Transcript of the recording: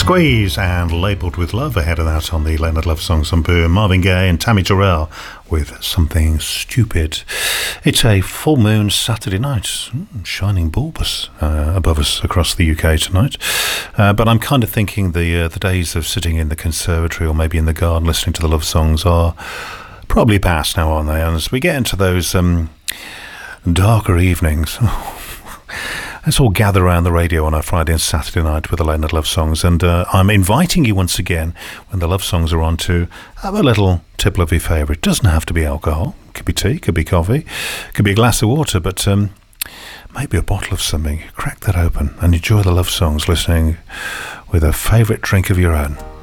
Squeeze and Labelled with Love. Ahead of that on the Leonard Love Songs on Boom, Marvin Gaye and Tammy Terrell with Something Stupid. It's a full moon Saturday night, shining bulbous above us across the UK tonight. But I'm kind of thinking the days of sitting in the conservatory or maybe in the garden listening to the love songs are probably past now, aren't they? And as we get into those darker evenings, let's all gather around the radio on a Friday and Saturday night with the Leonard Love Songs, and I'm inviting you once again, when the love songs are on, to have a little tipple of your favourite. It doesn't have to be alcohol. It could be tea, could be coffee, could be a glass of water, but maybe a bottle of something. Crack that open and enjoy the love songs, listening with a favourite drink of your own.